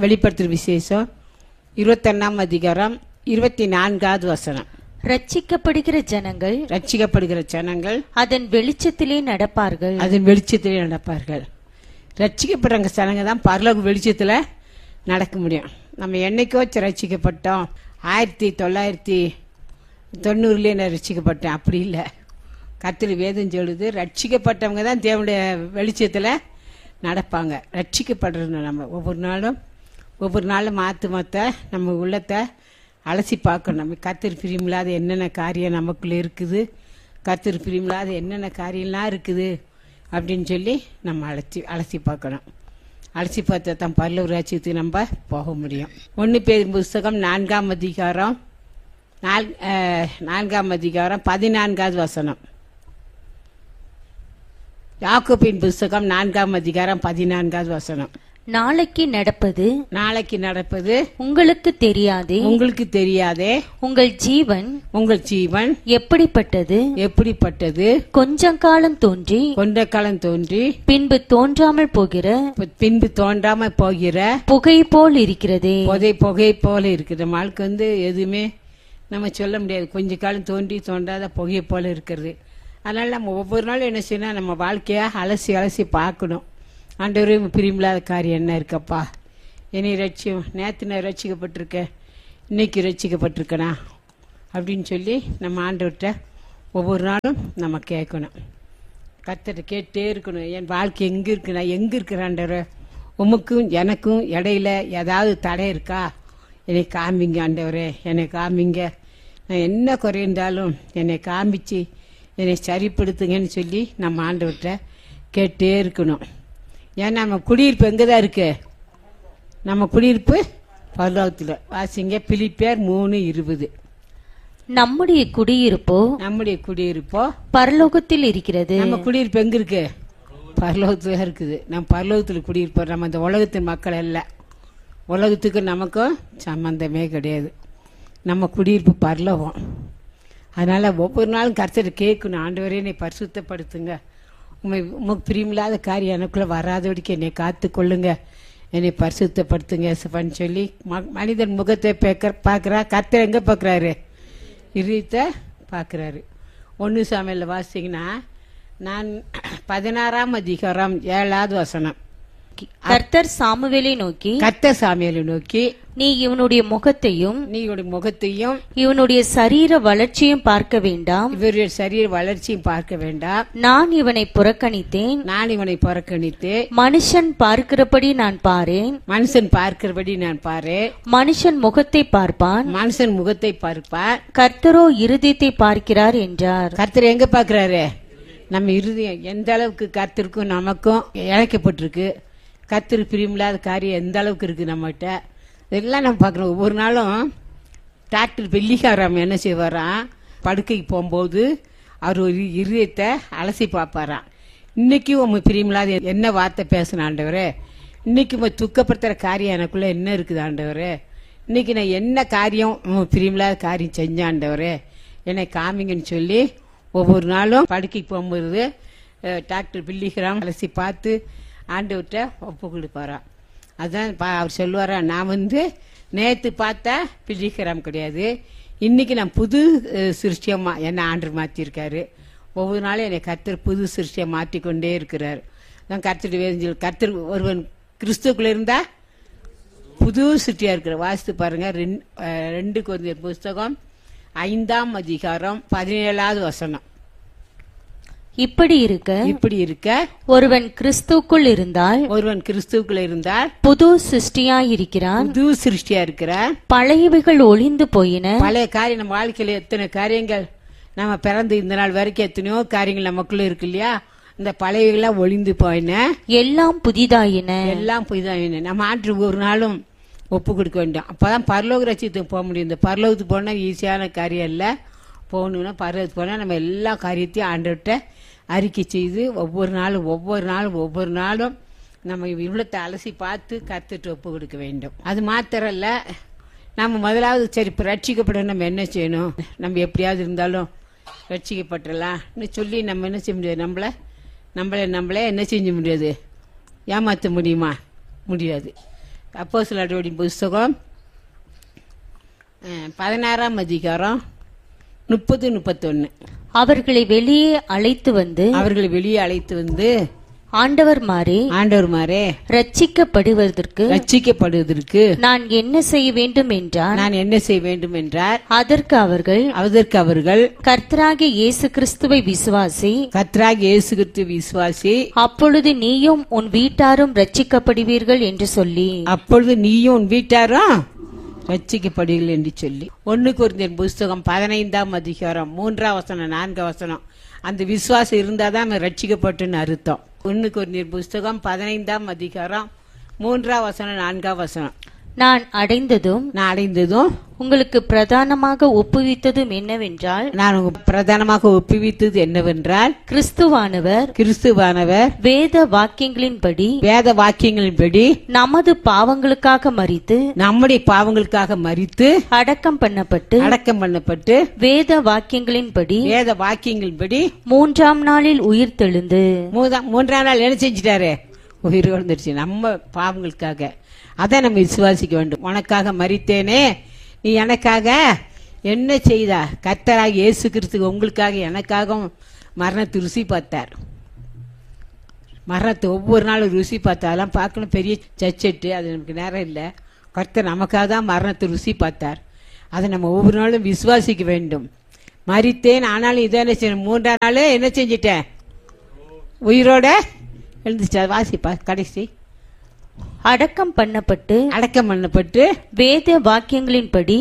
வெளிப்படுத்தும் விசேஷம் 21ஆம் அதிகாரம் 24வது வசனம். ரட்சிக்கப்படுகிற ஜனங்கள் ரட்சிக்கப்படுகிற ஜனங்கள் அதன் வெளிச்சத்திலே நடப்பார்கள். அதன் வெளிச்சத்திலே நடப்பார்கள். ரட்சிக்கப்படுற ஜனங்க தான் பரலோக வெளிச்சத்துல நடக்க முடியும். நம்ம என்னைக்கோ ரட்சிக்கப்பட்டோம், 1990 நான் ரட்சிக்கப்பட்டேன், அப்படி இல்லை. கர்த்தர் வேதம் சொல்லுது, ரட்சிக்கப்பட்டவங்க தான் தேவனுடைய வெளிச்சத்துல நடப்பாங்க. ரட்சிக்கப்படுறது நம்ம ஒவ்வொரு நாளும் மாற்ற நம்ம உள்ளத்தை அலசி பார்க்கணும். நம்ம கர்த்தர் பிரியமில்லாத என்னென்ன காரியம் நமக்குள்ள இருக்குது, கர்த்தர் பிரியமில்லாத என்னென்ன காரியம்லாம் இருக்குது அப்படின்னு சொல்லி நம்ம அலசி பார்க்கணும். அலசி பார்த்தா தான் பரலோக ராஜ்யத்துக்கு நம்ம போக முடியும். 1 பேதுரு புஸ்தகம் 4ஆம் அதிகாரம் 14வது வசனம். யாக்கோபின் புஸ்தகம் 4ஆம் அதிகாரம் 14வது வசனம். நாளைக்கு நடப்பது உங்களுக்கு தெரியாதே. உங்கள் ஜீவன் எப்படிப்பட்டது கொஞ்ச காலம் தோன்றி பின்பு தோன்றாமல் போகிற புகை போல் இருக்கிறதே. புகை போல இருக்குது. நம்மளுக்கு எதுவுமே நம்ம சொல்ல முடியாது. கொஞ்ச காலம் தோன்றாத புகையை போல இருக்கிறது. அதனால நம்ம ஒவ்வொரு நாளும் என்ன செய்யணும், நம்ம வாழ்க்கையா அலசி பார்க்கணும். ஆண்டவரே, பிரியமில்லாத காரியம் என்ன இருக்கப்பா, என்னை நேற்று நான் ரட்சிக்கப்பட்டிருக்கேன், இன்னைக்கு ரட்சிக்கப்பட்டிருக்கேனா அப்படின்னு சொல்லி நம்ம ஆண்டவர்கிட்ட ஒவ்வொரு நாளும் நம்ம கேட்கணும். கர்த்தர்கிட்ட கேட்டே இருக்கணும், என் வாழ்க்கை எங்கே இருக்கு, நான் எங்கே இருக்கிறேன் ஆண்டவரே, உமக்கும் எனக்கும் இடையில ஏதாவது தடை இருக்கா, என்னை காமிங்க ஆண்டவரே, என்னை காமிங்க. நான் என்ன குறைந்தாலும் என்னை காமிச்சு என்னை சரிப்படுத்துங்கன்னு சொல்லி நம்ம ஆண்டவர்கிட்ட கேட்டே இருக்கணும். ஏன்னா நம்ம குடியிருப்பு எங்கே தான் இருக்கு, நம்ம குடியிருப்பு பரலோகத்தில். வாசிங்க பிலிப்பியர் 3:20. நம்முடைய குடியிருப்போ பரலோகத்தில் இருக்கிறது. நம்ம குடியிருப்பு எங்க இருக்கு, பரலோகத்துல இருக்குது. நம்ம பரலோகத்தில் குடியிருப்போம். நம்ம இந்த உலகத்தின் மக்கள் அல்ல. உலகத்துக்கு நமக்கும் சம்பந்தமே கிடையாது. நம்ம குடியிருப்பு பரலோகம். அதனால ஒவ்வொரு நாளும் கர்த்தரை கேட்கணும், ஆண்டவரே என்னை பரிசுத்தப்படுத்துங்க, உமக்கு பிரியமில்லாத காரியம் எனக்குள்ள வராதபடிக்கு என்னை காத்து கொள்ளுங்க, என்னை பரிசுத்தப்படுத்துங்க சொல்லி மனிதன் முகத்தை பார்க்கிறா. கர்த்தர் எங்க பார்க்கிறாரு, இதயத்தை பார்க்கிறாரு. 1 சாமுவேல்ல வாசிங்கன்னா 16ஆம் அதிகாரம் 7வது வசனம். கர்த்தர் சாமுவேலை நோக்கி நீ இவனுடைய முகத்தையும் இவனுடைய சரீர வளர்ச்சியும் பார்க்க வேண்டாம். இவருடைய சரீர வளர்ச்சியும் பார்க்க வேண்டாம். நான் இவனை புறக்கணித்தேன். மனுஷன் பார்க்கிறபடி நான் பாரேன். மனுஷன் முகத்தை பார்ப்பான். கர்த்தரோ இருதயத்தை பார்க்கிறார் என்றார். கர்த்தர் எங்க பார்க்கிறாரு, நம்ம இருதயம் எந்த அளவுக்கு கர்த்தருக்கும் நமக்கும் இழைக்கப்பட்டிருக்கு, கர்த்தர் பிரியமில்லாத காரியம் எந்த அளவுக்கு இருக்கு நம்மகிட்ட, இதெல்லாம் நம்ம பார்க்கணும். ஒவ்வொரு நாளும் டாக்டர் வெள்ளிக்காராம் என்ன செய்வாராம், படுக்கைக்கு போகும்போது அவர் ஒரு இருதயத்தை அலசி பார்ப்பாராம். இன்னைக்கு உங்க பிரியமில்லாத என்ன வார்த்தை பேசணும் ஆண்டவரே, இன்னைக்கு உங்க துக்கப்படுத்துற காரியம் எனக்குள்ள என்ன இருக்குது ஆண்டவரே, இன்னைக்கு நான் என்ன காரியம் பிரியமில்லாத காரியம் செஞ்சேன் ஆண்டவரே, என்னை காமிங்கன்னு சொல்லி ஒவ்வொரு நாளும் படுக்கைக்கு போகும்போது டாக்டர் பில்லிகிராம் அலசி பார்த்து ஆண்டவர்கிட்ட ஒப்பு கொடுப்பாராம். அதுதான் அவர் சொல்லுவாரா, நான் நேற்று பார்த்தா பில்லிகிராம் கிடையாது, இன்னைக்கு நான் புது சிருஷ்டியமா என்ன ஆண்டர் மாற்றிருக்காரு. ஒவ்வொரு நாளும் என்னை கர்த்தர் புது சிருஷ்டியை மாற்றிக்கொண்டே இருக்கிறார். தான் கர்த்தர் வேதஞ்சல், கர்த்தர் ஒருவன் கிறிஸ்துக்குள்ள இருந்தா புது சிருஷ்டியா இருக்கிற. வாசித்து பாருங்க 2 கொரிந்தியர் புஸ்தகம் 5ஆம் அதிகாரம் 17வது வசனம். இப்படி இருக்க ஒருவன் கிறிஸ்துக்குள் இருந்தால் புது சிருஷ்டியா இருக்கிறான். பழையவைகள் ஒளிந்து போயின. பழைய காரியம் நம்ம வாழ்க்கையில எத்தனை காரியங்கள், நம்ம பிறந்து இந்த நாள் வரைக்கும் எத்தனையோ காரியங்கள் நமக்குள்ள இருக்கு இல்லையா, இந்த பழையவைகள்லாம் ஒளிந்து போயின, எல்லாம் புதிதாயின. நம்ம ஆற்று ஒரு நாளும் ஒப்பு கொடுக்க வேண்டும். அப்பதான் பரலோக ராஜ்யத்துக்கு போக முடியும். இந்த பரலோகத்துக்கு போனா ஈஸியான காரியம் இல்ல. போகணும்னா பரலோகத்துக்கு போனா நம்ம எல்லா காரியத்தையும் ஆண்டவர்கிட்ட அறிக்கை செய்து ஒவ்வொரு நாளும் நம்ம உள்ளத்தை அலசி பார்த்து கத்துட்டு ஒப்பு கொடுக்க வேண்டும். அது மாத்திரம் இல்ல, நம்ம முதலாவது சரி இப்ப ரட்சிக்கப்பட நம்ம என்ன செய்யணும், நம்ம எப்படியாவது இருந்தாலும் ரட்சிக்கப்பட்டுடலாம் சொல்லி நம்ம என்ன செய்ய முடியாது, நம்மளே என்ன செஞ்ச முடியாது, ஏமாற்ற முடியுமா, முடியாது. அப்போஸ்தலர் நடவடிக்கைகளின் புஸ்தகம் 16ஆம் அதிகாரம் 30-31. அவர்களை வெளியே அழைத்து வந்து ஆண்டவர்மாரே ரட்சிக்கப்படுவதற்கு நான் என்ன செய்ய வேண்டும் என்றார். அதற்கு அவர்கள் கர்த்தராகிய இயேசு கிறிஸ்துவை விசுவாசி, அப்பொழுது நீயும் உன் வீட்டாரும் ரட்சிக்கப்படுவீர்கள் என்று சொல்லி. ரட்சிக்கப்படுவீர்கள் என்று சொல்லி 1 கொரிந்தியர் புஸ்தகம் 15ஆம் அதிகாரம் 3ஆம் வசனம் 4ஆம் வசனம். அந்த விசுவாசம் இருந்தாதான் ரட்சிக்கப்பட்டுன்னு அர்த்தம். 1 கொரிந்தியர் புஸ்தகம் 15ஆம் அதிகாரம் 3ஆம் வசனம் 4ஆம் வசனம். நான் அடைந்ததும் உங்களுக்கு பிரதானமாக ஒப்புவித்தது என்னவென்றால் கிறிஸ்துவானவர் வேத வாக்கியங்களின்படி நமது பாவங்களுக்காக மரித்து அடக்கம் பண்ணப்பட்டு வேத வாக்கியங்களின்படி 3ஆம் நாளில் உயிர் தெழுந்து 3ஆம் நாள் என்ன செஞ்சிட்டாரு? உயிர் வந்துருச்சு நம்ம பாவங்களுக்காக. அதான் நம்ம விசுவாசிக்க வேண்டும். உனக்காக மரித்தேனே, நீ எனக்காக என்ன செய்தா? கர்த்தராகிய இயேசு கிறிஸ்து உங்களுக்காக எனக்காகவும் மரணத்தை ருசி பார்த்தார். மரணத்தை ஒவ்வொரு நாளும் ருசி பார்த்தாலாம் பார்க்கணும். பெரிய சச்செட்டு அது நமக்கு நேரம் இல்லை. கர்த்தர் நமக்காக தான் மரணத்தை ருசி பார்த்தார். அதை நம்ம ஒவ்வொரு நாளும் விசுவாசிக்க வேண்டும். மரித்தேன், ஆனாலும் இதை என்ன செய்யணும்? 3ஆம் நாள் என்ன செஞ்சிட்டேன்? உயிரோட எழுந்துச்சா? வாசிப்பா கடைசி. அடக்கம் பண்ணப்பட்டு வேத வாக்கியங்களின்படி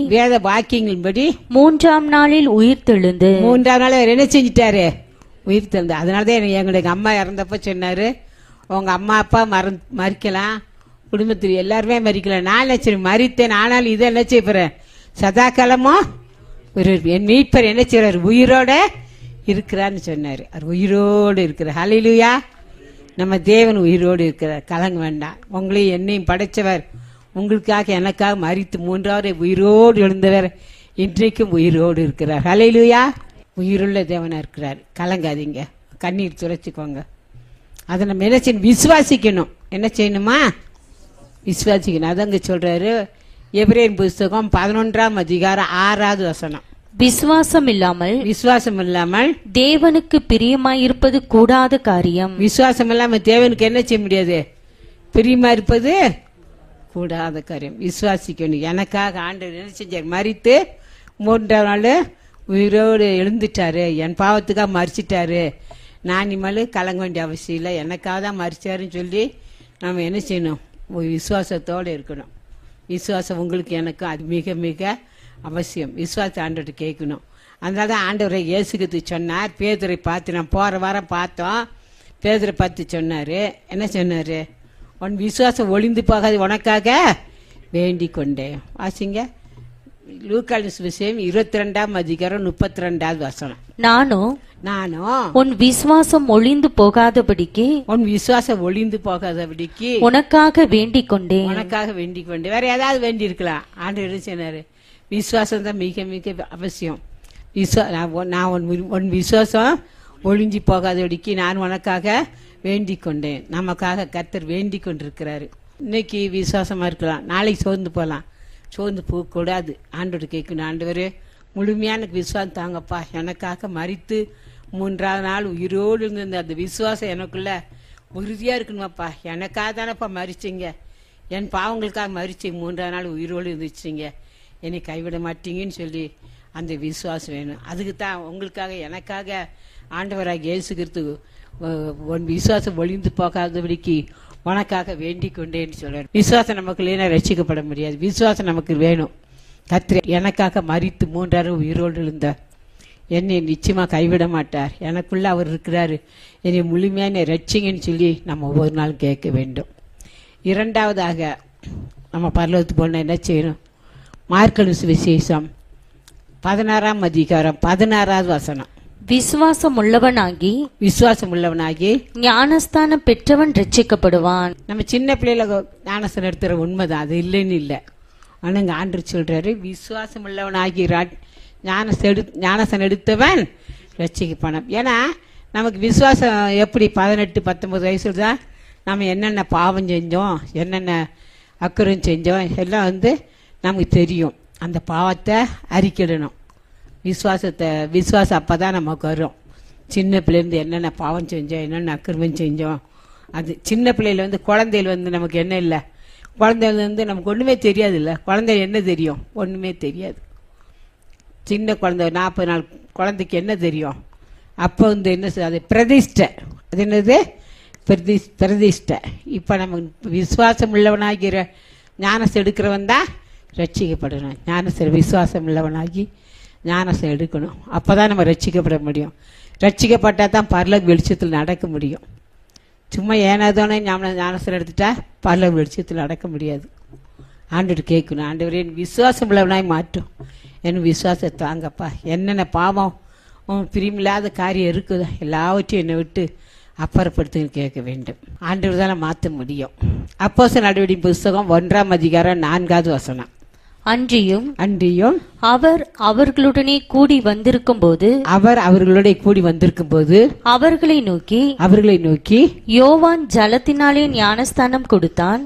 3ஆம் நாளில் உயிர் தெழுந்து 3ஆம் நாள் என்ன செஞ்சிட்டாரு? உயிர் தெழுந்து. அதனாலதான் எங்களுடைய அம்மா இறந்தப்ப சொன்னாரு, உங்க அம்மா அப்பா மறிக்கலாம், குடும்பத்தில் எல்லாருமே மறிக்கலாம், நான் என்ன மறித்தேன், ஆனாலும் இதை என்ன செய்ய போறேன்? சதா காலமோ என் மீட்பர் என்ன செய்யறாரு? உயிரோட இருக்கிறான்னு சொன்னாரு. அவர் உயிரோடு இருக்கிறார். ஹல்லேலூயா. நம்ம தேவன் உயிரோடு இருக்கிறார். கலங்க வேண்டாம். உங்களையும் என்னையும் படைச்சவர், உங்களுக்காக எனக்காக மரித்து 3ஆவது உயிரோடு எழுந்தவர், இன்றைக்கும் உயிரோடு இருக்கிறார். ஹல்லேலூயா. உயிருள்ள தேவனா இருக்கிறார். கலங்காதீங்க, கண்ணீர் துடைச்சிக்கோங்க. அதை நம்ம என்ன செய்யணும்? விசுவாசிக்கணும். என்ன செய்யணுமா? விசுவாசிக்கணும். அதங்க சொல்றாரு எபிரேயர் புஸ்தகம் 11ஆம் அதிகாரம் 6ஆவது வசனம். விசுவாசம் இல்லாமல் தேவனுக்கு பிரியமாயிருப்பது கூடாத காரியம். விசுவாசம் இல்லாம தேவனுக்கு என்ன செய்ய முடியாது? பிரியமா இருப்பது கூடாத காரியம். விசுவாசிக்கணும். எனக்காக ஆண்டவர் என்ன செஞ்சார்? மரித்து 3ஆம் நாள் உயிரோடு எழுந்துட்டாரு. என் பாவத்துக்காக மறிச்சிட்டாரு. நான் இனிமேல் கலங்க வேண்டிய அவசியம் இல்லை. எனக்காக தான் மறிச்சாருன்னு சொல்லி நம்ம என்ன செய்யணும்? விசுவாசத்தோடு இருக்கணும். விசுவாசம் உங்களுக்கு எனக்கும் அது மிக மிக அவசியம். விசுவாச ஆண்டவர்கிட்ட கேட்கணும். அதனால தான் ஆண்டவரை இயேசுக்கு சொன்னார். பேதுரை பார்த்து நான் போற வாரம் பார்த்தோம். பேதுரை பார்த்து சொன்னாரு, என்ன சொன்னாரு? உன் விசுவாசம் ஒளிந்து போகாது, உனக்காக வேண்டிக் கொண்டேன். வாசிங்க லூக்காஸ் விஷயம் 22ஆம் அதிகாரம் 32வது வசனம். நானும் உன் விசுவாசம் ஒளிந்து போகாதபடிக்கு உனக்காக வேண்டிக் கொண்டேன். வேற ஏதாவது வேண்டி இருக்கலாம். ஆண்டவர் சொன்னாரு விசுவாசம் தான் மிக மிக அவசியம். நான் உன் விசுவாசம் ஒளிஞ்சி போகாதபடிக்கு நான் உனக்காக வேண்டிக் கொண்டேன். நமக்காக கர்த்தர் வேண்டிக் கொண்டிருக்கிறாரு. இன்னைக்கு விசுவாசமா இருக்கலாம், நாளைக்கு சோர்ந்து போகலாம். சோர்ந்து போகக்கூடாது. ஆண்டோடு கேட்கணும், ஆண்டவரே முழுமையான விசுவாசம் தாங்கப்பா, எனக்காக மரித்து 3ஆவது நாள் உயிரோடு இருந்த அந்த விசுவாசம் எனக்குள்ள உறுதியா இருக்கணுமாப்பா. எனக்காக தானப்பா மறிச்சிங்க, என் பாவங்களுக்காக மறிச்சிங்க, 3ஆவது நாள் உயிரோடு இருந்துச்சுங்க, என்னை கைவிட மாட்டீங்கன்னு சொல்லி அந்த விசுவாசம் வேணும். அதுக்கு தான் உங்களுக்காக எனக்காக ஆண்டவராக இயேசு கிறிஸ்து உன் விசுவாசம் ஒளிந்து போகாதபடிக்கு உனக்காக வேண்டிக் கொண்டேன்னு சொல்றாரு. விசுவாசம் நமக்கு இல்லைன்னா ரட்சிக்கப்பட முடியாது. விசுவாசம் நமக்கு வேணும். கர்த்தர் எனக்காக மரித்து 3ஆவது உயிரோடு இருந்தார், என்னை நிச்சயமா கைவிட மாட்டார், எனக்குள்ள அவர் இருக்கிறாரு, என்னை முழுமையான ரட்சிங்கன்னு சொல்லி நம்ம ஒவ்வொரு நாளும் கேட்க வேண்டும். இரண்டாவதாக நம்ம பரலோகத்துக்கு போனா என்ன செய்யணும்? மார்க்கு சுவிசேஷம் 16ஆம் அதிகாரம் 16வது வசனம். விசுவாசம் உள்ளவனாகி ஞானஸ்தானம் பெற்றவன் ரட்சிக்கப்படுவான். நம்ம சின்ன பிள்ளைல ஞானஸ்தானம் எடுத்துற உண்மைதான், அது இல்லைன்னு இல்லை. ஆனா இங்க ஆண்டவர் சொல்றாரு விசுவாசம் உள்ளவனாகி ஞானஸ்தானம் எடுத்தவன் ரட்சிக்கப்படுவான். ஏன்னா நமக்கு விசுவாசம் எப்படி 18-19 வயசுல தான் நம்ம என்னென்ன பாவம் செஞ்சோம், என்னென்ன அக்கறம் செஞ்சோம் எல்லாம் நமக்கு தெரியும். அந்த பாவத்தை அறிக்கிடணும். விசுவாசம் அப்போ தான் நமக்கு வரும். சின்ன பிள்ளைலேருந்து என்னென்ன பாவம் செஞ்சோம், என்னென்ன அக்கிரமம் செஞ்சோம். அது சின்ன பிள்ளையில குழந்தைகள் நமக்கு என்ன இல்லை, குழந்தைகள் நமக்கு ஒன்றுமே தெரியாது. இல்லை, குழந்தை என்ன தெரியும்? ஒன்றுமே தெரியாது. சின்ன குழந்தை 40 நாள் குழந்தைக்கு என்ன தெரியும்? அப்போ என்ன அது பிரதிஷ்டை. அது என்னது? பிரதிஷ்டை. இப்போ நமக்கு விசுவாசம் உள்ளவனாகிற ஞானசம் எடுக்கிறவன் தான் ரட்சிக்கப்படணும். ஞானசம் விசுவாசம் உள்ளவனாகி ஞானசம் எடுக்கணும். அப்போ தான் நம்ம ரட்சிக்கப்பட முடியும். ரட்சிக்கப்பட்டால் தான் பரலோக வெளிச்சத்தில் நடக்க முடியும். சும்மா ஏனாதோனே ஞானசம் எடுத்துட்டா பரலோக வெளிச்சத்தில் நடக்க முடியாது. ஆண்டவர் கேட்கணும், ஆண்டவர் என் விசுவாசம் உள்ளவனாய் மாற்றும், என் விசுவாசத்தை தாங்கப்பா. என்னென்ன பாவம் பிரியமில்லாத காரியம் இருக்குதோ எல்லாவற்றையும் என்னை விட்டு அப்புறப்படுத்துன்னு கேட்க வேண்டும். ஆண்டவர் தானே மாற்ற முடியும். அப்போஸ்தலர் நடவடிக்கையின் புஸ்தகம் 1ஆம் அதிகாரம் 4வது வசனம். அன்றியும் அவர் அவர்களுடனே கூடி வந்திருக்கும் போது அவர்களை நோக்கி யோவான் ஜலத்தினாலே ஞானஸ்தானம் கொடுத்தான்.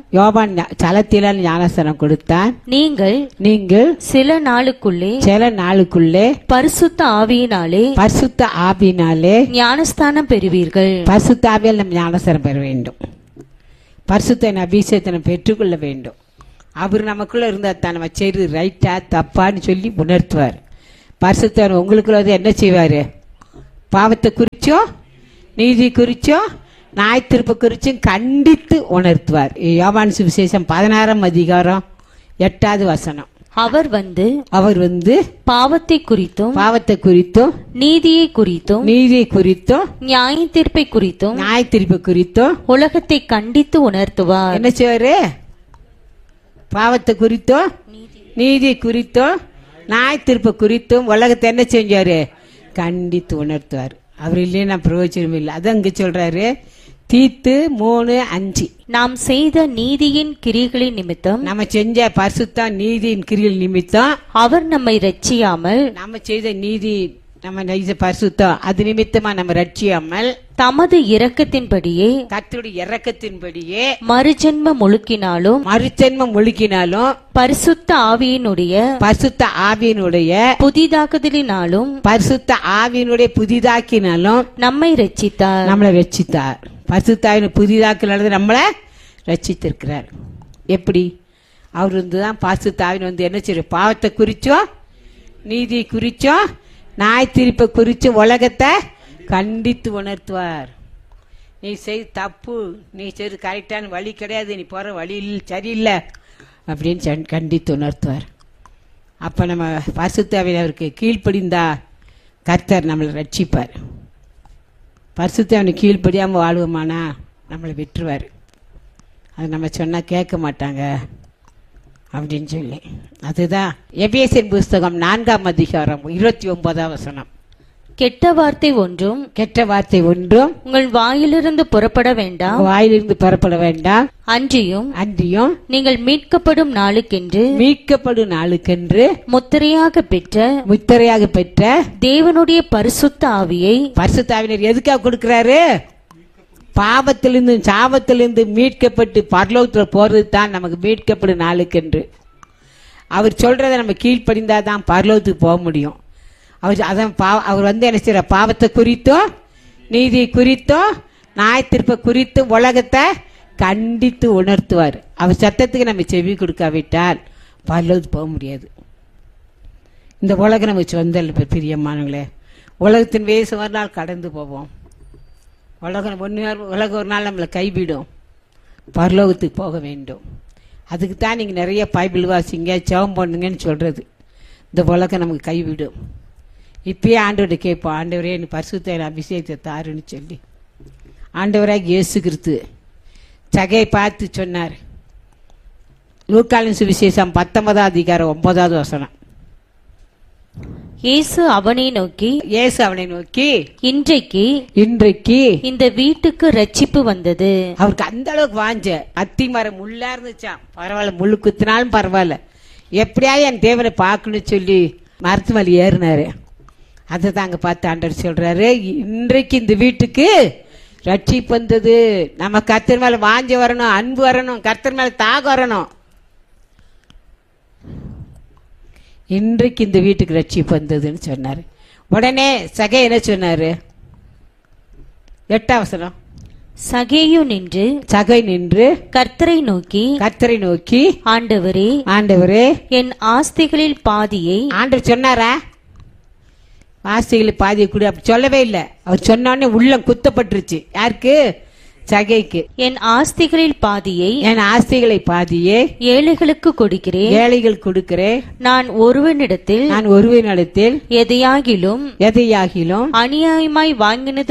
நீங்கள் சில நாளுக்குள்ளே பரிசுத்த ஆவியினாலே ஞானஸ்தானம் பெறுவீர்கள். பரிசுத்த ஆவியால் நம்ம ஞானஸ்தானம் பெற வேண்டும். பரிசுத்த அபிஷேகத்தை பெற்றுக்கொள்ள வேண்டும். அவர் நமக்குள்ள இருந்தா தான் நம்ம செய்யறது ரைட்டா தப்பான்னு சொல்லி உணர்த்துவார். பரிசுத்தர் உங்களுக்குள்ள என்ன செய்வாரு? பாவத்தை குறிச்சோ நீதி குறிச்சோ நியாயத்தீர்ப்பு குறிச்சும் கண்டித்து உணர்த்துவார். யோவான் சுவிசேஷம் 16ஆம் அதிகாரம் 8வது வசனம். அவர் வந்து பாவத்தை குறித்தும் நீதியை குறித்தும் நியாயத்தீர்ப்பை குறித்தும் உலகத்தை கண்டித்து உணர்த்துவார். என்ன செய்வாரு? பாவத்தை குறித்தும் நீதி குறித்தும் நியாயத்தீர்ப்பு குறித்தும் உலகத்தை என்ன செஞ்சாரு? கண்டித்து உணர்த்துவார். அவர் இல்லைன்னா பிரயோஜனம் இல்லை. அது அங்க சொல்றாரு, தீத்து 3:5. நாம் செய்த நீதியின் கிரியைகளின் நிமித்தம், நம்ம செஞ்ச பரிசுத்த நீதியின் கிரிகள் நிமித்தம் அவர் நம்மை ரட்சியாமல், நம்ம செய்த நீதி நம்ம பரிசுத்தம் அது நிமித்தமா நம்ம ரட்சியாமல் தமது இரக்கத்தின்படியே கர்த்தருடைய இரக்கத்தின்படியே மறுஜென்மம் முழுக்கினாலும் பரிசுத்த ஆவியினுடைய புதிதாக்குதலினாலும் நம்மை ரட்சித்தார். பரிசுத்த புதிதாக்கினால நம்மளை ரட்சித்திருக்கிறார். எப்படி? அவர் தான் பரிசுத்த ஆவியின் என்ன செய்ய? பாவத்தை குறிச்சோ நீதி குறிச்சோ நியாயத்தீர்ப்பை குறித்து உலகத்தை கண்டித்து உணர்த்துவார். நீ செய்து தப்பு, நீ செய்து கரெக்டான வழி கிடையாது, நீ போற வழி சரியில்லை அப்படின்னு கண்டித்து உணர்த்துவார். அப்ப நம்ம பரிசுத்தாவின் அவருக்கு கீழ்ப்படிந்தா கர்த்தர் நம்மளை ரட்சிப்பார். பரிசுத்தாவின் கீழ்ப்படியாம வாழ்வோமானா நம்மளை விட்டுருவார். அது நம்ம சொன்னா கேட்க மாட்டாங்க அப்படின்னு சொல்லி. அதுதான் எபேசியர் புஸ்தகம் 4ஆம் அதிகாரம் 29வது வசனம். கெட்ட வார்த்தை ஒன்றும் உங்கள் வாயிலிருந்து புறப்பட வேண்டாம். அன்றியும் நீங்கள் மீட்கப்படும் நாளுக்கென்று முத்திரையாக பெற்ற தேவனுடைய பரிசுத்த ஆவியினர் எதுக்காக கொடுக்கிறாரு? பாவத்திலிருந்து சாபத்திலிருந்து மீட்கப்பட்டு பரலோகத்தில் போறது தான் நமக்கு மீட்கப்படும் நாளுக்கென்று. அவர் சொல்றதை நம்ம கீழ்ப்படிந்தாதான் பரலோகத்துக்கு போக முடியும். அவர் என்ன செய்யற? பாவத்தை குறித்தும் நீதி குறித்தும் நியாயத்தீர்ப்பை குறித்தும் உலகத்தை கண்டித்து உணர்த்துவார். அவர் சத்தத்துக்கு நம்ம செவி கொடுக்காவிட்டால் பரலோகத்துக்கு போக முடியாது. இந்த உலகம் நமக்கு சொந்த பிரியமானங்களே. உலகத்தின் வேசம் ஒரு நாள் கடந்து போவோம். உலகம் ஒரு நாள் நம்மளை கைவிடும். பரலோகத்துக்கு போக வேண்டும். அதுக்கு தான் நீங்கள் நிறைய பைபிள் வாசிங்க, ஜெபம் பண்ணுங்கன்னு சொல்கிறது. இந்த உலகம் நமக்கு கைவிடும். இப்பயே ஆண்டவரை கேட்போம், ஆண்டவரே நீ பரிசுத்த அபிஷேகத்தை தாருன்னு சொல்லி. ஆண்டவராக இயேசு கிறிஸ்து சகையை பார்த்து சொன்னார். லூக்காவின் சுவிசேஷம் 19ஆம் அதிகாரம் 9வது வசனம். இயேசு அவனை நோக்கி இன்றைக்கு இந்த வீட்டுக்கு ரட்சிப்பு வந்தது. அவருக்கு அந்த அளவுக்கு வாஞ்ச. அத்தி மரம் முள்ளா இருந்துச்சான், பரவாயில்ல, முள்ளு குத்தினாலும் பரவாயில்ல, எப்படியா என் தேவனை பார்க்கணும்னு சொல்லி மரத்து மேல ஏறினாரு. அதை தாங்க பார்த்து ஆண்டவர் சொல்றாரு, இன்றைக்கு இந்த வீட்டுக்கு ரட்சிப்பு வந்தது. நம்ம கர்த்தர் மேல வாஞ்ச வரணும், அன்பு வரணும், கர்த்தர் மேல தாக வரணும். இன்றைக்கு இந்த வீட்டுக்கு ரட்சிப்பு வந்ததுன்னு சொன்னார். உடனே சகை என்ன சொன்னாரு? 8ஆம் வசனம். சகேயு நின்று சகை நின்று கர்த்தரை நோக்கி ஆண்டவரே, என் ஆஸ்திகளில் பாதியை. ஆண்டவர் சொன்னாரா? ஆஸ்திகளில் பாதியை கூட அப்படி சொல்லவே இல்லை. அவர் சொன்னோடனே உள்ளம் குத்தப்பட்டுருச்சு. யாருக்கு? சகைக்கு. என் ஆஸ்திகளில் பாதியை ஏழைகளுக்கு கொடுக்கிறேன். நான் ஒருவனிடத்தில் எதையாகிலும் அநியாயமாய் வாங்கினது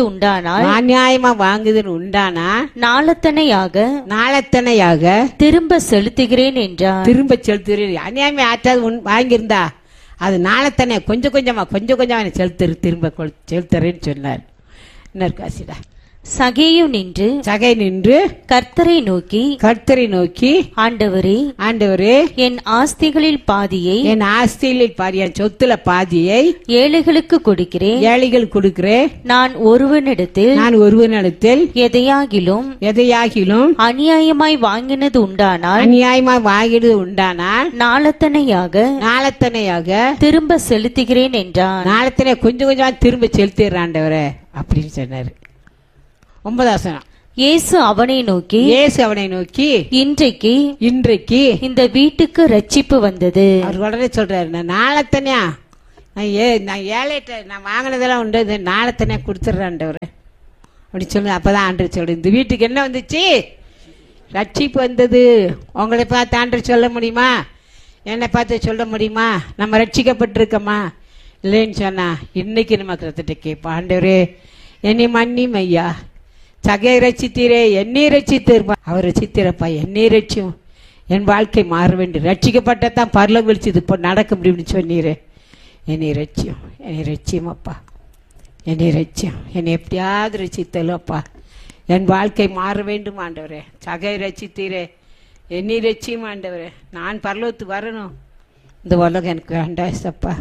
உண்டானால் நாளத்தனையாக திரும்ப செலுத்துகிறேன் என்றார். அநியாயமே ஆற்றாது வாங்கியிருந்தா அது நாளத்தனை கொஞ்சம் கொஞ்சமா திரும்ப செலுத்துறேன்னு சொன்னார். இன்னொரு காசிடா. சகேயு நின்று கர்த்தரை நோக்கி ஆண்டவரே, என் ஆஸ்திகளில் பாதியை, என் சொத்துல பாதியை ஏழைகளுக்கு கொடுக்கிறேன். நான் ஒருவனிடத்தில் எதையாகிலும் அநியாயமாய் வாங்கினது உண்டானால் நாளத்தனையாக திரும்ப செலுத்துகிறேன் என்றான். நாளத்தனை கொஞ்சம் கொஞ்சமா திரும்ப செலுத்திடுறான் ஆண்டவரே அப்படின்னு சொன்னாரு. 9ஆம் வசனம். இயேசு அவனை நோக்கி இன்றைக்கு இந்த வீட்டுக்கு ரட்சிப்பு வந்தது. அவர் உடனே சொல்றாரு, நான் நாளத்தனையா நான் ஏழைட்ட நான் வாங்கினதெல்லாம் உண்டு, இந்த நாளத்தனையா கொடுத்துட்றான்டவர் அப்படி சொல்லு. அப்பதான் ஆண்டவர் சொல்ற, இந்த வீட்டுக்கு என்ன வந்துச்சு? ரட்சிப்பு வந்தது. உங்களை பார்த்து ஆண்டவர் சொல்ல முடியுமா? என்னை பார்த்து சொல்ல முடியுமா நம்ம ரட்சிக்கப்பட்டிருக்கோமா? இல்லைன்னு சொன்னா இன்னைக்கு நம்ம கிட்ட கேட்போம், ஆண்டவரே என்னை மன்னியும் ஐயா, சகையை ரட்சித்தீரே, என்னை ரட்சித்திருப்பா. அவர் ரட்சித்திரப்பா, என்னை ரட்சியும், என் வாழ்க்கை மாற வேண்டும், ரட்சிக்கப்பட்டதான் பரலோகம் வெளிச்சு இது இப்போ நடக்க முடியும்னு சொன்னீரே, என்னை ரட்சியும் அப்பா, என்னை ரட்சியும், என்னை எப்படியாவது ரட்சித்தலும் அப்பா, என் வாழ்க்கை மாற வேண்டும் ஆண்டவரே. சகையை ரட்சித்தீரே, என்னை ரட்சியும் ஆண்டவரே, நான் பரலோகத்துக்கு வரணும், இந்த உலகம் எனக்கு வேண்டாப்பா.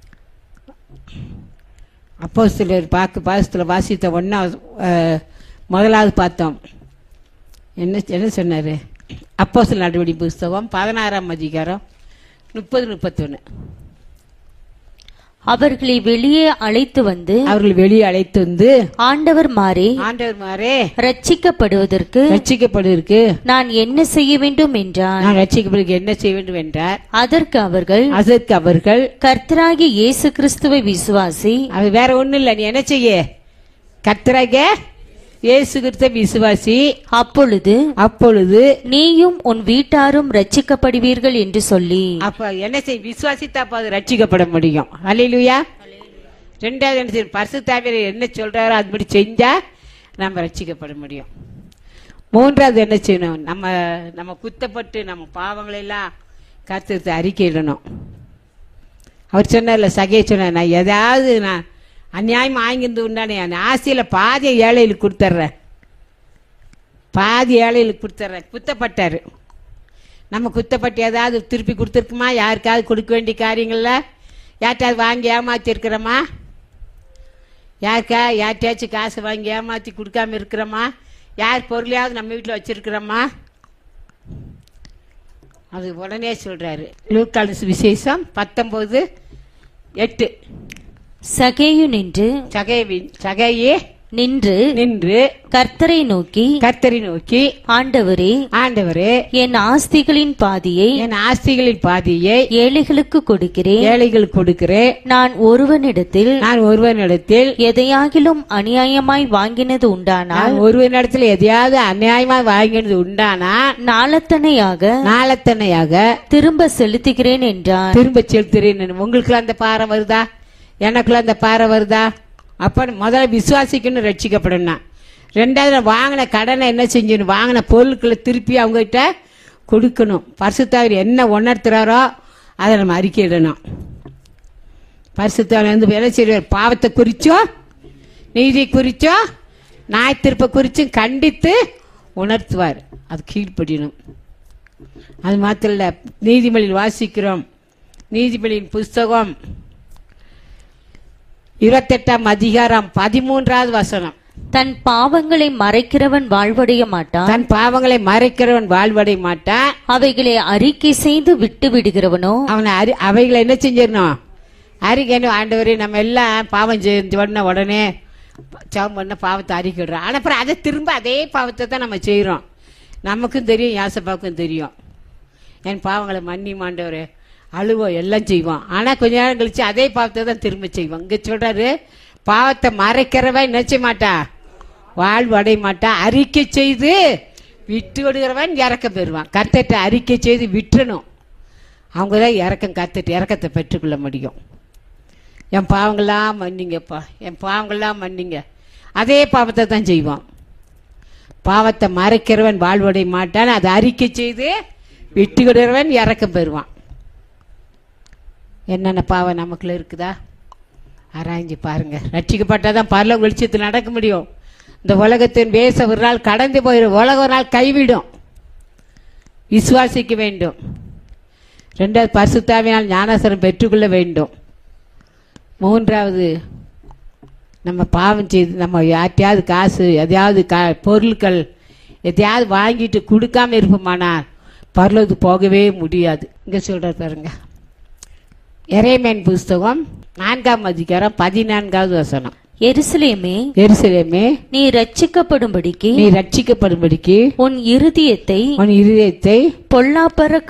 அப்போஸ்தலர் பாசத்தில் வாசித்த முதலாவது பார்த்தோம். என்ன சொன்னாரு? அப்போஸ்தலர் நடவடிக்கை புஸ்தகம் 16ஆம் அதிகாரம் 30-31. அவர்களை வெளியே அழைத்து வந்து ஆண்டவர் மாறே ரட்சிக்கப்படுவதற்கு நான் என்ன செய்ய வேண்டும் என்றார். அதற்கு அவர்கள் கர்த்தராகிய இயேசு கிறிஸ்துவை விசுவாசி. அது வேற ஒண்ணும் இல்ல, நீ என்ன செய்ய? கர்த்தராகிய இயேசு கிறிஸ்துவை விசுவாசி, அப்பொழுது நீயும் உன் வீட்டாரும் ரட்சிக்கப்படுவீர்கள் என்று சொல்லி. அப்ப என்ன செய்ய? விசுவாசித்தா அப்ப அது ரட்சிக்கப்பட முடியும். அல்லேலூயா. ரெண்டாவது என்ன செய்ய? பரிசுத்த ஆவியானவர் என்ன சொல்றாரோ அதுபடி செஞ்சா நம்ம ரட்சிக்கப்பட முடியும். மூன்றாவது என்ன செய்யணும்? நம்ம குத்தப்பட்டு நம்ம பாவங்களை எல்லாம் கர்த்தருக்கு அறிக்கையிடணும். அவர் சொன்னார்ல, சகையை சொன்னார், நான் ஏதாவது நான் அநியாயம் வாங்கிருந்து உண்டானே ஆசையில பாதியை ஏழைகளுக்கு கொடுத்துட்றேன், குத்தப்பட்டாரு. நம்ம குத்தப்பட்டு ஏதாவது திருப்பி கொடுத்துருக்குமா? யாருக்காவது கொடுக்க வேண்டிய காரியங்கள்ல யார்ட்டாவது வாங்கி ஏமாத்தி இருக்கிறோமா? யார்ட்டாச்சும் காசு வாங்கி ஏமாத்தி கொடுக்காம இருக்கிறோமா? யார் பொருளையாவது நம்ம வீட்டில் வச்சிருக்கிறோமா? அது உடனே சொல்றாரு. லூக்கான சுவிசேஷம் 19:8. சகேயு நின்று கர்த்தரை நோக்கி ஆண்டவரே, என் ஆஸ்திகளின் பாதியை ஏழைகளுக்கு கொடுக்கிறேன். நான் ஒருவனிடத்தில் எதையாகிலும் அநியாயமாய் வாங்கினது உண்டானால் நாளத்தனையாக திரும்ப செலுத்துகிறேன் என்றான். உங்களுக்கு அந்த பாறை வருதா? எனக்குள்ள அந்த பாறை வருதா? அப்ப முதல்ல விசுவாசிக்கணும், ரட்சிக்கப்படணும். ரெண்டாவது வாங்கின கடனை என்ன செஞ்சணும்? வாங்கின பொருட்களை திருப்பி அவங்ககிட்ட கொடுக்கணும். பரிசுத்த என்ன உணர்த்துறாரோ அதை நம்ம அறிக்கையிடணும். பரிசுத்த வந்து என்ன செய்வார்? பாவத்தை குறிச்சோ நீதி குறிச்சோ நாய் திருப்ப குறிச்சும் கண்டித்து உணர்த்துவார். அது கீழ்ப்படியணும். அது மாத்திரம் இல்ல, நீதிமொழியில் வாசிக்கிறோம். நீதிமொழியின் புஸ்தகம் 28ஆம் அதிகாரம் 13வது வசனம். தன் பாவங்களை மறைக்கிறவன் வாழ்வடைய மாட்டான். தன் பாவங்களை மறைக்கிறவன் வாழ்வடைய மாட்டான். அவைகளை அறிக்கை செய்து விட்டு விடுகிறவனோ அவனை அவைகளை என்ன செஞ்சிடணும்? அறிக்கணும். ஆண்டவரே, நம்ம எல்லாம் பாவம் செஞ்ச உடனே ஜெபம் பண்ண பாவத்தை அறிக்கிடுறோம். ஆனால் அப்புறம் அதை திரும்ப அதே பாவத்தை தான் நம்ம செய்கிறோம். நமக்கும் தெரியும், யாசப்பாவுக்கும் தெரியும். என் பாவங்களை மன்னி ஆண்டவரே, அழுவோம், எல்லாம் செய்வோம். ஆனால் கொஞ்ச நேரம் கழிச்சு அதே பாவத்தை தான் திரும்ப செய்வோம். இங்கே சொல்றாரு, பாவத்தை மறைக்கிறவன் நினைச்ச மாட்டா, வாழ்வு அடைய மாட்டா. அறிக்கை செய்து விட்டு விடுகிறவன் இறக்கம் பெறுவான். கர்த்தர்ட்ட அறிக்கை செய்து விட்டுறணும். அவங்க தான் இறக்கத்தை பெற்றுக்கொள்ள முடியும். என் பாவங்கள்லாம் மன்னிங்கப்பா, என் பாவங்கள்லாம் மன்னிங்க. அதே பாவத்தை தான் செய்வான். பாவத்தை மறைக்கிறவன் வாழ்வடைய மாட்டான். அதை அறிக்கை செய்து விட்டு விடுகிறவன் இறக்கம் பெறுவான். என்னென்ன பாவம் நமக்குள்ள இருக்குதா ஆராய்ஞ்சு பாருங்க. ரட்சிக்கப்பட்டாதான் பரலோக வெளிச்சத்தில் நடக்க முடியும். இந்த உலகத்தின் வேச ஒரு நாள் கடந்து போயிடும். உலக ஒரு நாள் கைவிடும். விசுவாசிக்க வேண்டும். 2வது பரிசுத்த ஆவியினால் ஞானஸ்நானம் பெற்றுக்கொள்ள வேண்டும். 3வது நம்ம பாவம் செய்து நம்ம யார்ட்டையாவது காசு எதையாவது பொருட்கள் எதையாவது வாங்கிட்டு கொடுக்காம இருப்போமானால் பரலோகத்துக்கு போகவே முடியாது. இங்க சொல்ற பாருங்க, எரேமியா புஸ்தகம் 4ஆம் அதிகாரம் 14வது வசனம். எருசலேமே, எருசலேமே, நீ ரட்சிக்கப்படும்படிக்கு உன் இருதயத்தை பொல்லாப்பற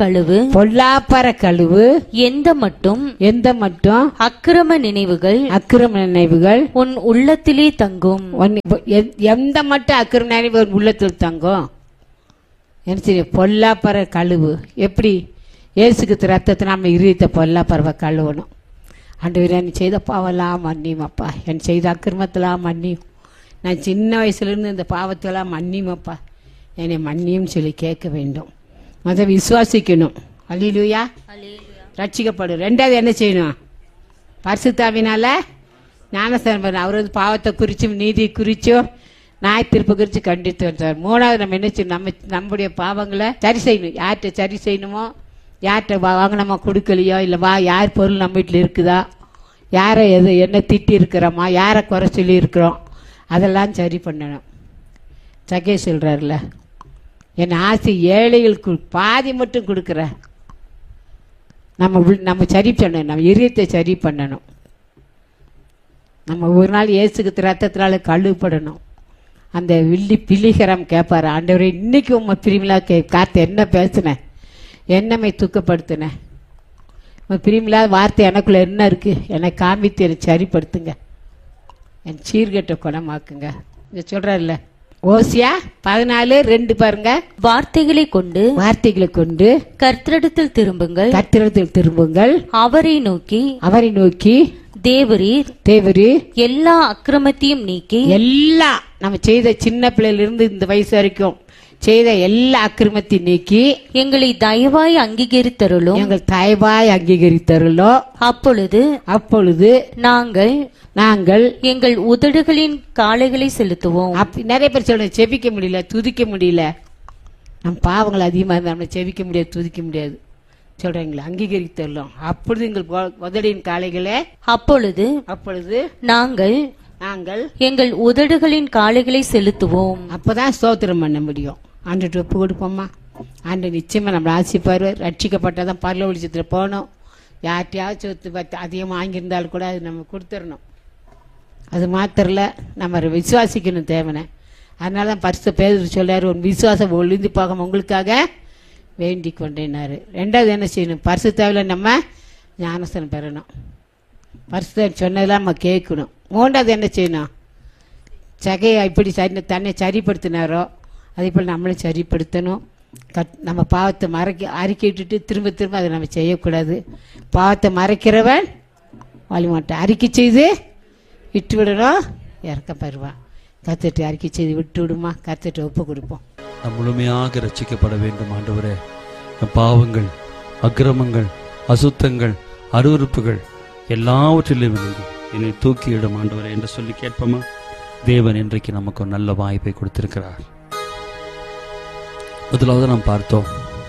கழுவு. எந்த மட்டும் அக்கிரம நினைவுகள் உன் உள்ளத்திலே தங்கும். எந்த மட்டும் அக்கிரம நினைவு உள்ளத்தில் தங்கும். என்ன செய்ய? பொல்லாப்பற கழுவு. எப்படி? இயேசுக்கு ரத்தத்தை நம்ம இருதயத்தை பொல்லாப்பறவை கழுவணும். ஆண்டவரே, நீ செய்த பாவெல்லாம் மன்னியுமப்பா, என் செய்த அக்கிரமத்தெல்லாம் மன்னியும், நான் சின்ன வயசுலேருந்து இந்த பாவத்தெல்லாம் மன்னியுமப்பா, என்னை மன்னியும் சொல்லி கேட்க வேண்டும். அதை விசுவாசிக்கணும். அல்லேலூயா. ரட்சிக்கப்படும். 2வது என்ன செய்யணும்? பரிசுத்த ஆவியினால ஞானஸ்நானம் பண்ணணும். அவர் பாவத்தை குறிச்சும் நீதி குறிச்சும் நியாய தீர்ப்பு குறித்து கண்டித்து வந்தார். 3வது நம்ம என்ன செய்யணும்? நம்முடைய பாவங்களை சரி செய்யணும். யார்கிட்ட சரி செய்யணுமோ, யார்கிட்ட வாங்கினோமா கொடுக்கலையோ, இல்லை யார் பொருள் நம்ம வீட்டில் இருக்குதா, யாரை என்ன திட்டி இருக்கிறோமா, யாரை குறை சொல்லி இருக்கிறோம், அதெல்லாம் சரி பண்ணணும். சகே சொல்கிறார்ல, என் ஆசை ஏழைகளுக்கு பாதி மட்டும் கொடுக்குற. நம்ம சரி பண்ணணும். நம்ம இதயத்தை சரி பண்ணணும். நம்ம ஒரு நாள் இயேசுக்கு ரத்தத்தினால கழுவப்படணும். அந்த பிள்ளிகரம் கேட்பாரு, ஆண்டவரே, இன்னைக்கு உங்க பிரிமிலா காத்து என்ன பேசுனேன், என்னமை துக்கப்படுத்தினேன், பிரிமில்லாத வார்த்தை எனக்குள்ள என்ன இருக்கு, என்னை காமித்து என்னை சரிப்படுத்துங்க, என் சீர்கெட்ட குணமாக்குங்க. இங்க சொல்றாருல்ல, ஓசியா 14:2 பாருங்க. வார்த்தைகளை கொண்டு கர்த்தரிடத்தில் திரும்புங்கள். அவரை நோக்கி தேவரீர் எல்லா அக்கிரமத்தையும் நீக்கி, எல்லா நம்ம செய்த சின்ன பிள்ளையிலிருந்து இந்த வயசு வரைக்கும் செய்த எல்லா அக்கிரமத்தையும் நீக்கி எங்களை தயவாய் அங்கீகரித்தருளும். அப்பொழுது நாங்கள் எங்கள் உதடுகளின் காளைகளை செலுத்துவோம். நிறைய பேர் சொல்ல செபிக்க முடியல, துதிக்க முடியல. நம் பாவங்கள் அதிகமாக இருந்தால் நம்மளை செபிக்க முடியாது, துதிக்க முடியாது. சொல்றீங்களா? அங்கீகரித்தரலாம். அப்பொழுது எங்கள் உதடின் காளைகளே, அப்பொழுது நாங்கள் எங்கள் உதடுகளின் காளைகளை செலுத்துவோம். அப்பதான் ஸ்தோத்திரம் பண்ண முடியும். ஆண்டு ஒப்பு கொடுப்போம்மா. ஆண்டு நிச்சயமா நம்மளை ஆசிப்பாரு. ரட்சிக்கப்பட்டதான் பரலோக வெளிச்சத்தில் போகணும். யார்கிட்டயாவது சொத்து அதிகமாக வாங்கியிருந்தாலும் கூட அது நம்ம கொடுத்துடணும். அது மாத்திரல, நம்ம விசுவாசிக்கணும் தேவனை. அதனால தான் பரிசுத்த பேதுரு சொல்றாரு, உன் விசுவாசம் ஒளிந்து போக உங்களுக்காக வேண்டிக் கொண்டேனாரு. 2வது என்ன செய்யணும்? பரிசுத்தாவில நம்ம ஞானஸ்நானம் பெறணும். பரிசுத்த சொன்னதெல்லாம் நம்ம கேட்கணும். 3வது என்ன செய்யணும்? சகையை இப்படி தன்னை சரிப்படுத்தினாரோ அதே போல் நம்மளும் சரிப்படுத்தணும். நம்ம பாவத்தை அறிக்கைட்டு திரும்ப அதை நம்ம செய்யக்கூடாது. பாவத்தை மறைக்கிறவன் வழிமாட்டான். அறிக்கை செய்து விட்டு விடணும், இறக்க பெறுவான். கத்துட்டு அறிக்கை செய்து விட்டு விடுமா, கத்துட்டு ஒப்பு கொடுப்போம். நாம் முழுமையாக ரட்சிக்கப்பட வேண்டும். ஆண்டவரே, பாவங்கள், அக்கிரமங்கள், அசுத்தங்கள், அருவருப்புகள் எல்லாவற்றிலும் என்னை தூக்கியிடும் ஆண்டவரே என்று சொல்லி கேட்போமா? தேவன் இன்றைக்கு நமக்கு ஒரு நல்ல வாய்ப்பை கொடுத்திருக்கிறார். முதலாவது நாம் பார்த்தோம்,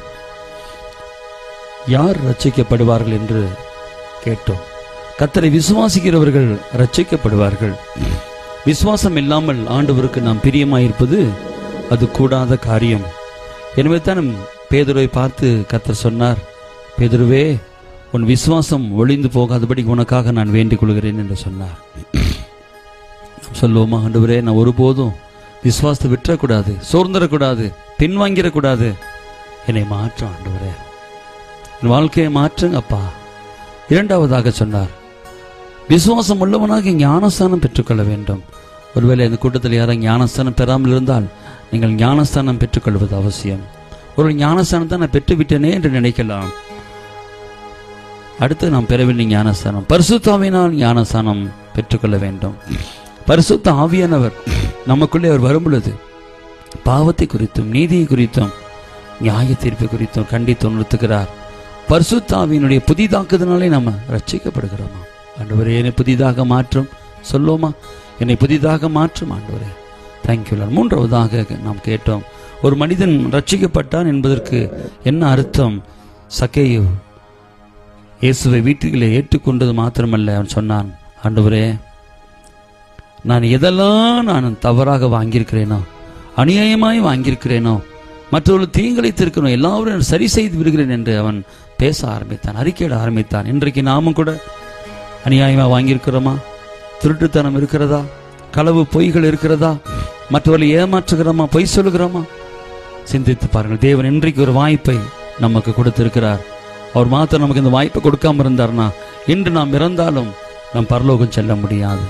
யார் ரட்சிக்கப்படுவார்கள் என்று கேட்டோம். கர்த்தரை விசுவாசிக்கிறவர்கள் ரட்சிக்கப்படுவார்கள். விசுவாசம் இல்லாமல் ஆண்டவருக்கு நாம் பிரியமாயிருப்பது அது கூடாத காரியம். எனவே தான் பேதுருவை பார்த்து கர்த்தர் சொன்னார், பேதுருவே, உன் விசுவாசம் ஒளிந்து போகாதபடி உனக்காக நான் வேண்டிக் கொள்கிறேன் என்று சொன்னார். சொல்லுவோமா, ஆண்டவரே, நான் ஒருபோதும் விசுவாசத்தை விட்டுறக்கூடாது, சோர்ந்துடக்கூடாது, பின்வாங்கிடக்கூடாது. என்னை மாற்றும் ஆண்டவரே, என் வாழ்க்கையை மாற்றுங்க அப்பா. இரண்டாவதாக சொன்னார், விசுவாசம் உள்ளவனாக ஞானஸ்தானம் பெற்றுக்கொள்ள வேண்டும். ஒருவேளை இந்த கூட்டத்தில் யாரும் ஞானஸ்தானம் பெறாமல் இருந்தால் நீங்கள் ஞானஸ்தானம் பெற்றுக்கொள்வது அவசியம். ஒரு ஞானஸ்தானத்தை நான் பெற்றுவிட்டேனே என்று நினைக்கலாம். அடுத்து நாம் பெற வேண்டிய ஞானஸ்தானம், பரிசுத்த ஆவியினால் ஞானஸ்தானம் பெற்றுக்கொள்ள வேண்டும். பரிசுத்த ஆவியானவர் நமக்குள்ளே அவர் வரும் பொழுது பாவத்தை குறித்தும் நீதியை குறித்தும் நியாய தீர்ப்பு குறித்தும் கண்டித்து உணர்த்துகிறார். பரிசுத்த ஆவியினுடைய புதிதாக்குதனாலே நம்ம ரட்சிக்கப்படுகிறோமா? ஆண்டவரே, என்னை புதிதாக மாற்றும் சொல்லுவோமா? என்னை புதிதாக மாற்றும் ஆண்டவரே. Thank you Lord. மூன்றாவதாக நாம் கேட்டோம், ஒரு மனிதன் ரட்சிக்கப்பட்டான் என்பதற்கு என்ன அர்த்தம்? சக்கேயு இயேசுவை வீட்டுக்குள்ளே ஏற்றுக்கொண்டது மாத்திரமல்ல, அவன் சொன்னான், ஆண்டவரே, நான் எதெல்லாம் நான் தவறாக வாங்கியிருக்கிறேனோ, அநியாயமாய் வாங்கியிருக்கிறேனோ, மற்றவர்கள் தீங்கிழைத்திருக்கிறோம், எல்லாரும் சரி செய்து விடுகிறேன் என்று அவன் பேச ஆரம்பித்தான், அறிக்கையிட ஆரம்பித்தான். இன்றைக்கு நாமும் கூட அநியாயமாக வாங்கியிருக்கிறோமா? திருட்டுத்தனம் இருக்கிறதா? களவு பொய்கள் இருக்கிறதா? மற்றவர்களை ஏமாற்றுகிறோமா? பொய் சொல்லுகிறோமா? சிந்தித்து பாருங்கள். தேவன் இன்றைக்கு ஒரு வாய்ப்பை நமக்கு கொடுத்திருக்கிறார். அவர் மாத்திரம் நமக்கு இந்த வாய்ப்பை கொடுக்காம இருந்தார்னா இன்று நாம் இறந்தாலும் நாம் பரலோகம் செல்ல முடியாது.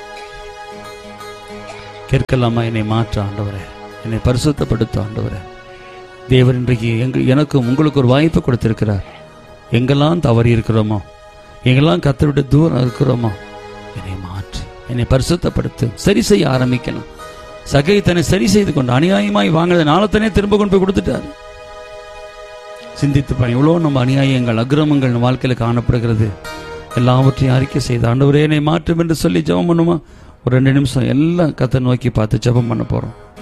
கேட்கலாமா? என்னை மாற்ற ஆண்டவரே, என்னை பரிசுத்தப்படுத்த ஆண்டவரே. தேவன் இன்றைக்கு எனக்கும் உங்களுக்கு ஒரு வாய்ப்பை கொடுத்திருக்கிறார். எங்கெல்லாம் தவறி இருக்கிறோமோ, எங்கெல்லாம் கர்த்தரை விட்டு தூரம் இருக்கிறோமோ, என்னை மாற்று, என்னை பரிசுத்தப்படுத்து. சரி செய்ய ஆரம்பிக்கலாம். சகை தன்னை சரி செய்து கொண்டு அநியாயமாய் வாங்கினதை நாளத்தனே திரும்ப கொண்டு போய் கொடுத்துட்டாரு. சிந்தித்து பாருங்க, எவ்வளோ நம்ம அநியாயங்கள் அக்கிரமங்கள் நம்ம வாழ்க்கையில் காணப்படுகிறது. எல்லாவற்றையும் அறிக்கை செய்து ஆண்டவரே என்னை மாற்றும் என்று சொல்லி ஜெபம் பண்ணுமா? ஒரு 2 நிமிஷம் எல்லாம் கர்த்தரை நோக்கி பார்த்து ஜெபம் பண்ண போறோம்.